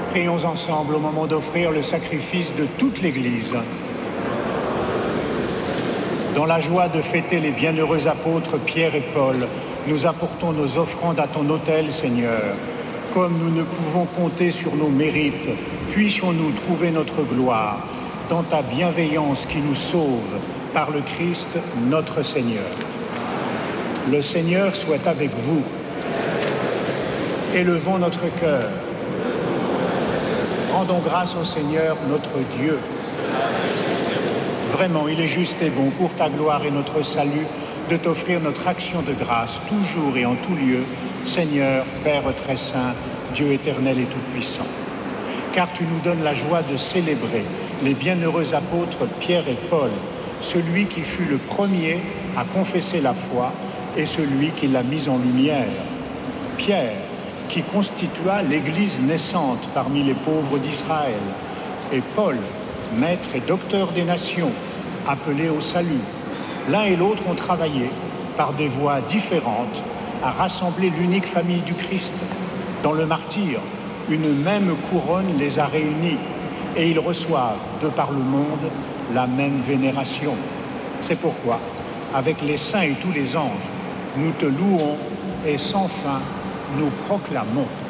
Prions ensemble au moment d'offrir le sacrifice de toute l'Église. Dans la joie de fêter les bienheureux apôtres Pierre et Paul, nous apportons nos offrandes à ton autel, Seigneur. Comme nous ne pouvons compter sur nos mérites, puissions-nous trouver notre gloire dans ta bienveillance qui nous sauve par le Christ notre Seigneur. Le Seigneur soit avec vous. Élevons notre cœur. Rendons grâce au Seigneur notre Dieu. Vraiment, il est juste et bon pour ta gloire et notre salut de t'offrir notre action de grâce toujours et en tout lieu, Seigneur, Père très saint, Dieu éternel et tout-puissant. Car tu nous donnes la joie de célébrer les bienheureux apôtres Pierre et Paul, celui qui fut le premier à confesser la foi et celui qui l'a mise en lumière. Pierre, qui constitua l'Église naissante parmi les pauvres d'Israël, et Paul, maître et docteur des nations, appelé au salut. L'un et l'autre ont travaillé, par des voies différentes, à rassembler l'unique famille du Christ. Dans le martyre, une même couronne les a réunis, et ils reçoivent, de par le monde, la même vénération. C'est pourquoi, avec les saints et tous les anges, nous te louons et sans fin nous proclamons.